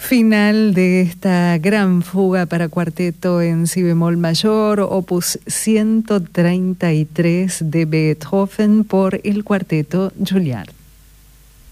Final de esta gran fuga para cuarteto en si bemol mayor, opus 133 de Beethoven por el cuarteto Juilliard.